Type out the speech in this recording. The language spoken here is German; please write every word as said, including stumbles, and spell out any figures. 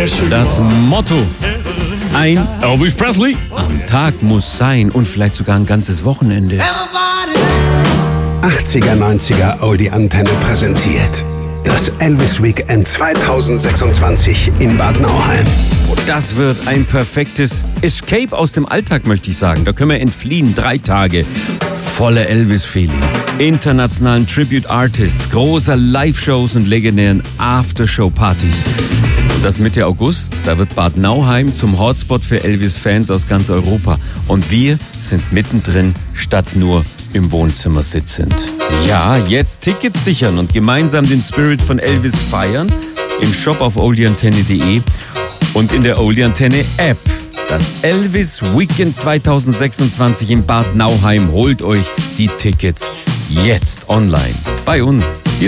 Das Motto: ein Elvis Presley am Tag muss sein und vielleicht sogar ein ganzes Wochenende. achtziger, neunziger Oldie Antenne präsentiert das Elvis Weekend zweitausendsechsundzwanzig in Bad Nauheim. Das wird ein perfektes Escape aus dem Alltag, möchte ich sagen. Da können wir entfliehen. Drei Tage. Volle Elvis-Feeling. Internationalen Tribute-Artists, großer Live-Shows und legendären Aftershow-Partys. Und das Mitte August, da wird Bad Nauheim zum Hotspot für Elvis-Fans aus ganz Europa. Und wir sind mittendrin, statt nur im Wohnzimmer sitzend. Ja, jetzt Tickets sichern und gemeinsam den Spirit von Elvis feiern. Im Shop auf oldie antenne punkt de und in der Oldie Antenne App. Das Elvis Weekend zweitausendsechsundzwanzig in Bad Nauheim. Holt euch die Tickets jetzt online bei uns.